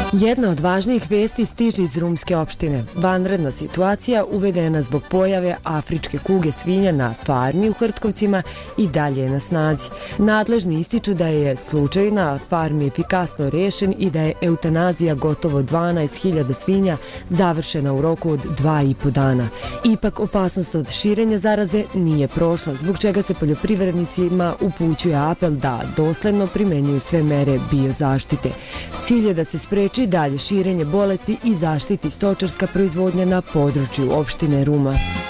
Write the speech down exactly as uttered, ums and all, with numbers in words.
Jedna od važnijih vesti stiže iz Rumske opštine. Vanredna situacija uvedena zbog pojave afričke kuge svinja na farmi u Hrtkovcima i dalje je na snazi. Nadležni ističu da je slučaj na farmi efikasno rešen i da je eutanazija gotovo dvanaest hiljada svinja završena u roku od dva i po dana. Ipak opasnost od širenja zaraze nije prošla, zbog čega se poljoprivrednicima upućuje apel da dosledno primenjuju sve mere biozaštite. Cilj je da se spreči dalje širenje bolesti i zaštiti stočarska proizvodnja na području opštine Ruma.